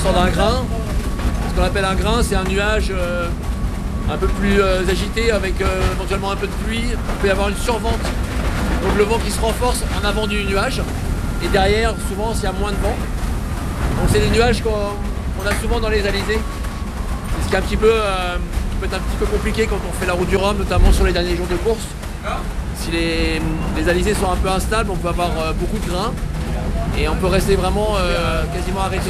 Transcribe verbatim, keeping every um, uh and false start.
sort d'un grain. Ce qu'on appelle un grain, c'est un nuage euh, un peu plus euh, agité avec euh, éventuellement un peu de pluie. Il peut y avoir une survente, donc le vent qui se renforce en avant du nuage. Et derrière, souvent, s'il y a moins de vent. Donc c'est des nuages qu'on qu'on a souvent dans les alizés. C'est ce qui est un petit peu, euh, qui peut être un petit peu compliqué quand on fait la route du Rhum, notamment sur les derniers jours de course. Si les, les alizés sont un peu instables, on peut avoir euh, beaucoup de grains et on peut rester vraiment euh, quasiment arrêté